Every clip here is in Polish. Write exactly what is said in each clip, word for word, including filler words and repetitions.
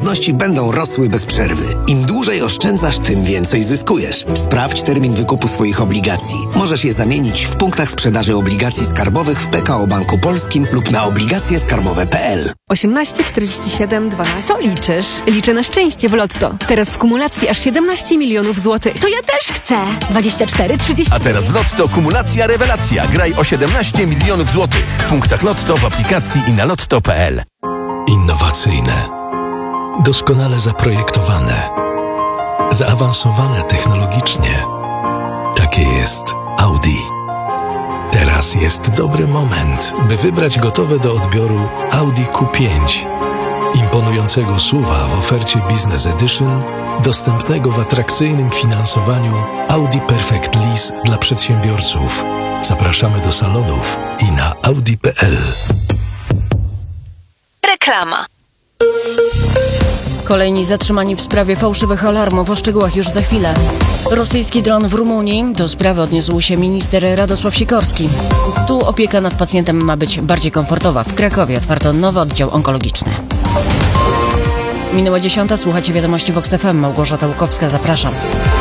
oszczędności będą rosły bez przerwy. Im dłużej oszczędzasz, tym więcej zyskujesz. Sprawdź termin wykupu swoich obligacji. Możesz je zamienić w punktach sprzedaży obligacji skarbowych w P K O Banku Polskim lub na obligacje skarbowe kropka p l. osiemnaście czterdzieści siedem dwanaście. Co liczysz? Liczę na szczęście w Lotto. Teraz w kumulacji aż siedemnaście milionów złotych. To ja też chcę. dwadzieścia cztery trzydzieści. A teraz w Lotto kumulacja rewelacja. Graj o siedemnaście milionów złotych. W punktach Lotto, w aplikacji i na lotto kropka p l. Innowacyjne, doskonale zaprojektowane, zaawansowane technologicznie. Takie jest Audi. Teraz jest dobry moment, by wybrać gotowe do odbioru Audi Q pięć. Imponującego S U V-a w ofercie Business Edition, dostępnego w atrakcyjnym finansowaniu Audi Perfect Lease dla przedsiębiorców. Zapraszamy do salonów i na audi kropka p l. Reklama. Kolejni zatrzymani w sprawie fałszywych alarmów. O szczegółach już za chwilę. Rosyjski dron w Rumunii. Do sprawy odniósł się minister Radosław Sikorski. Tu opieka nad pacjentem ma być bardziej komfortowa. W Krakowie otwarto nowy oddział onkologiczny. Minęła dziesiąta. Słuchacie wiadomości Vox F M. Małgorzata Łukowska. Zapraszam.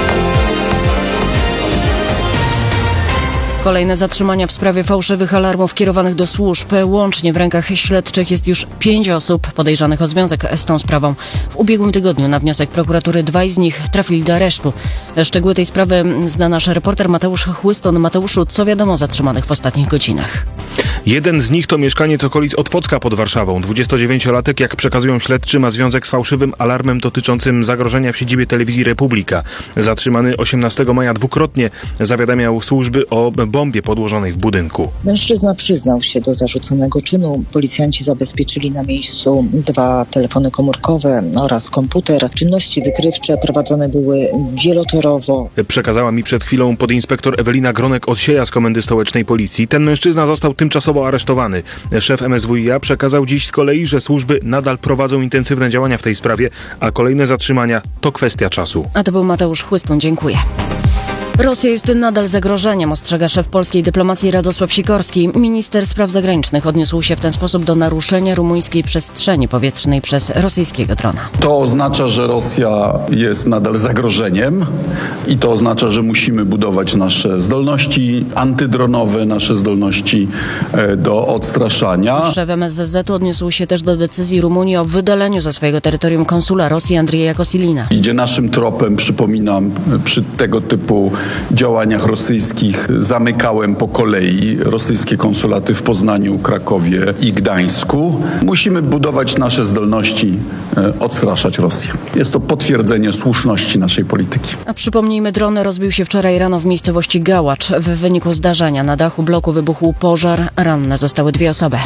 Kolejne zatrzymania w sprawie fałszywych alarmów kierowanych do służb. Łącznie w rękach śledczych jest już pięć osób podejrzanych o związek z tą sprawą. W ubiegłym tygodniu na wniosek prokuratury dwaj z nich trafili do aresztu. Szczegóły tej sprawy zna nasz reporter Mateusz Chłyston. Mateuszu, co wiadomo o zatrzymanych w ostatnich godzinach? Jeden z nich to mieszkaniec okolic Otwocka pod Warszawą. dwudziestodziewięciolatek, jak przekazują śledczy, ma związek z fałszywym alarmem dotyczącym zagrożenia w siedzibie telewizji Republika. Zatrzymany osiemnastego maja dwukrotnie zawiadamiał służby o bombie podłożonej w budynku. Mężczyzna przyznał się do zarzuconego czynu. Policjanci zabezpieczyli na miejscu dwa telefony komórkowe oraz komputer. Czynności wykrywcze prowadzone były wielotorowo. Przekazała mi przed chwilą podinspektor Ewelina Gronek-Odsieja z Komendy Stołecznej Policji. Ten mężczyzna został tymczasowo aresztowany. Szef M S W i A przekazał dziś z kolei, że służby nadal prowadzą intensywne działania w tej sprawie, a kolejne zatrzymania to kwestia czasu. A to był Mateusz Chłystun. Dziękuję. Rosja jest nadal zagrożeniem, ostrzega szef polskiej dyplomacji Radosław Sikorski. Minister spraw zagranicznych odniósł się w ten sposób do naruszenia rumuńskiej przestrzeni powietrznej przez rosyjskiego drona. To oznacza, że Rosja jest nadal zagrożeniem i to oznacza, że musimy budować nasze zdolności antydronowe, nasze zdolności do odstraszania. Szef M S Z odniósł się też do decyzji Rumunii o wydaleniu ze swojego terytorium konsula Rosji Andrieja Kosilina. Idzie naszym tropem, przypominam, przy tego typu działaniach rosyjskich zamykałem po kolei rosyjskie konsulaty w Poznaniu, Krakowie i Gdańsku. Musimy budować nasze zdolności, odstraszać Rosję. Jest to potwierdzenie słuszności naszej polityki. A przypomnijmy, dron rozbił się wczoraj rano w miejscowości Gałacz. W wyniku zdarzenia na dachu bloku wybuchł pożar. Ranne zostały dwie osoby.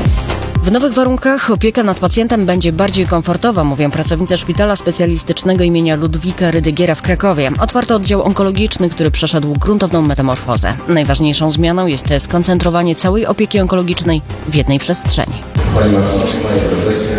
W nowych warunkach opieka nad pacjentem będzie bardziej komfortowa, mówią pracownicy Szpitala Specjalistycznego imienia Ludwika Rydygiera w Krakowie. Otwarto oddział onkologiczny, który przeszedł gruntowną metamorfozę. Najważniejszą zmianą jest skoncentrowanie całej opieki onkologicznej w jednej przestrzeni. Panie marszałku, panie prezesie.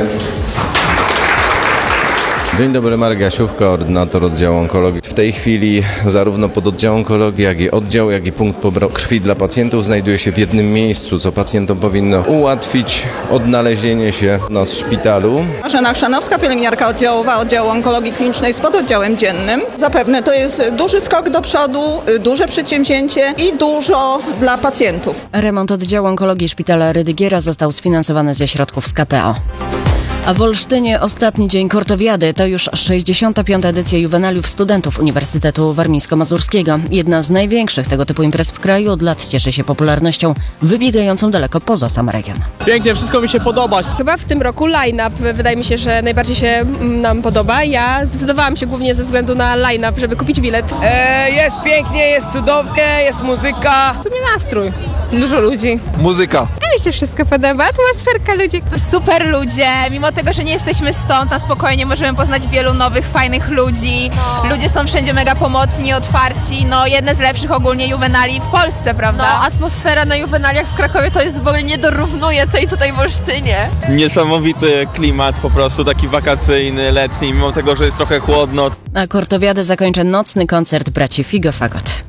Dzień dobry, Marek Jasiów, koordynator oddziału onkologii. W tej chwili zarówno pododdział onkologii, jak i oddział, jak i punkt poboru krwi dla pacjentów znajduje się w jednym miejscu, co pacjentom powinno ułatwić odnalezienie się u nas w szpitalu. Marzena Chrzanowska, pielęgniarka oddziałowa oddziału onkologii klinicznej z pododdziałem dziennym. Zapewne to jest duży skok do przodu, duże przedsięwzięcie i dużo dla pacjentów. Remont oddziału onkologii Szpitala Rydygiera został sfinansowany ze środków z K P O. A w Olsztynie ostatni dzień Kortowiady to już sześćdziesiąta piąta edycja juwenaliów studentów Uniwersytetu Warmińsko-Mazurskiego. Jedna z największych tego typu imprez w kraju, od lat cieszy się popularnością wybiegającą daleko poza sam region. Pięknie, wszystko mi się podoba. Chyba w tym roku line-up wydaje mi się, że najbardziej się nam podoba. Ja zdecydowałam się głównie ze względu na line-up, żeby kupić bilet. E, jest pięknie, jest cudownie, jest muzyka. W sumie nastrój. Dużo ludzi. Muzyka. A mi się wszystko podoba, atmosferka, ludzie. Super ludzie, mimo tego, że nie jesteśmy stąd, na spokojnie możemy poznać wielu nowych, fajnych ludzi. No. Ludzie są wszędzie mega pomocni, otwarci, no jedne z lepszych ogólnie juwenali w Polsce, prawda? No, atmosfera na juwenaliach w Krakowie to jest w ogóle nie dorównuje tej tutaj w Olsztynie. Niesamowity klimat, po prostu taki wakacyjny, letni, mimo tego, że jest trochę chłodno. A Kortowiadę zakończy nocny koncert braci Figo Fagot.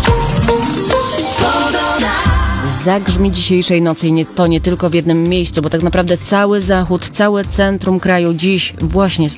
Zagrzmi dzisiejszej nocy nie, to nie tylko w jednym miejscu, bo tak naprawdę cały zachód, całe centrum kraju dziś właśnie